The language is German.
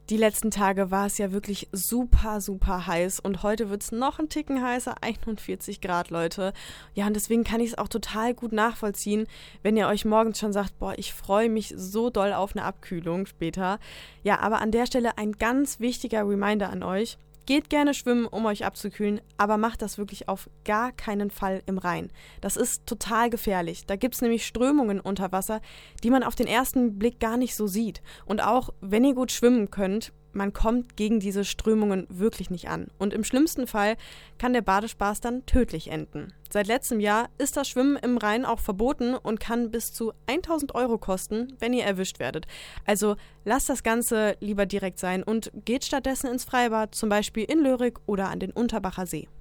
Die letzten Tage war es ja wirklich super, super heiß und heute wird es noch einen Ticken heißer, 41 Grad, Leute. Ja, und deswegen kann ich es auch total gut nachvollziehen, wenn ihr euch morgens schon sagt, boah, ich freue mich so doll auf eine Abkühlung später. Ja, aber an der Stelle ein ganz wichtiger Reminder an euch. Geht gerne schwimmen, um euch abzukühlen, aber macht das wirklich auf gar keinen Fall im Rhein. Das ist total gefährlich. Da gibt es nämlich Strömungen unter Wasser, die man auf den ersten Blick gar nicht so sieht. Und auch wenn ihr gut schwimmen könnt, man kommt gegen diese Strömungen wirklich nicht an. Und im schlimmsten Fall kann der Badespaß dann tödlich enden. Seit letztem Jahr ist das Schwimmen im Rhein auch verboten und kann bis zu 1.000 Euro kosten, wenn ihr erwischt werdet. Also lasst das Ganze lieber direkt sein und geht stattdessen ins Freibad, zum Beispiel in Lörig oder an den Unterbacher See.